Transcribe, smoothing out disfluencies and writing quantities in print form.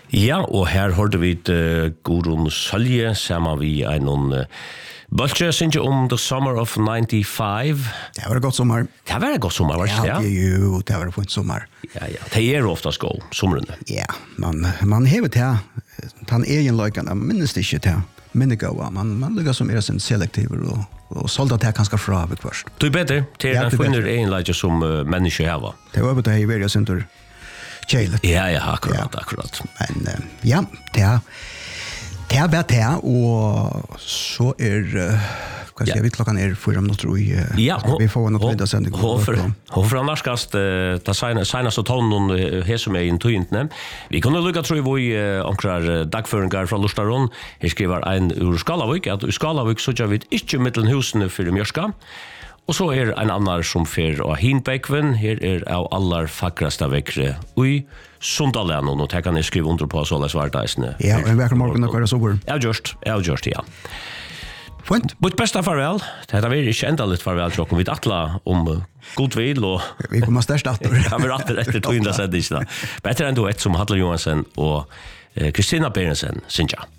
Ja, og her hørte vi Gurun Sølje sammen vi noen Bølge synes jeg om The Summer of 95. Det var et godt sommer. Det var et godt sommer, var det ikke det? Ja, jo, det var et fint sommer. Ja. Det oftast god, somrene. Ja, man hever til den egen løykene, man minnes det ikke til minnegåa. Man lykker som sin selektiver og solda til kanskje fra ved først. Du er bedre til å finne egen løyke som mennesker har. Det var det jeg vil sinter kjeilet. Ja, akkurat. Men ja, det er bare det, og så vi klokken 4 minutter i vi får noe tredje sending. Hvorfor narskast det seneste tonen her som i tøyntene. Vi kunne lukka tror vi omkrar dagføringar fra Lustaron. Her skriver en ur Skalavik, at i Skalavik så gjør vi ikke mittelen husene for Mjørska. Og så en annan som fer av Hinbekven. Her av allar fakrasta vekkre ui Sundalen, og det kan jeg skrive under på så les vardagsene. Ja, en vekker morgen og kvar sover. Jeg har gjort, ja. Fint. Mitt besta farvel. Det er ikke enda litt farvel, tror jeg. Vi atla om god vil, og vi kommer størst atter. Ja, vi atter etter 200 sendisene. Bedre enn du som Hatle Johansen og Kristina Berensen, synes jeg.